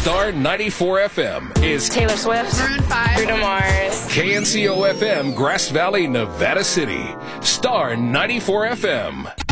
Star 94 FM is Taylor Swift, Maroon 5, Bruno Mars. KNCO FM, Grass Valley, Nevada City. Star 94 FM.